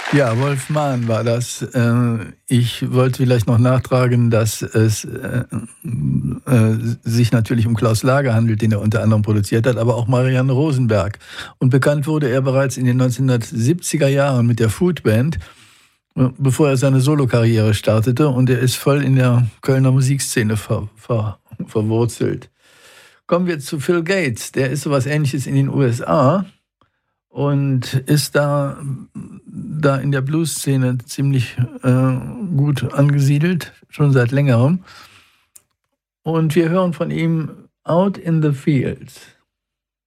Ja, Wolf Mahn war das. Ich wollte vielleicht noch nachtragen, dass es sich natürlich um Klaus Lager handelt, den er unter anderem produziert hat, aber auch Marianne Rosenberg. Und bekannt wurde er bereits in den 1970er Jahren mit der Food Band, bevor er seine Solokarriere startete. Und er ist voll in der Kölner Musikszene verwurzelt. Kommen wir zu Phil Gates. Der ist sowas Ähnliches in den USA. Und ist da in der Blues-Szene ziemlich gut angesiedelt, schon seit längerem. Und wir hören von ihm Out in the Fields.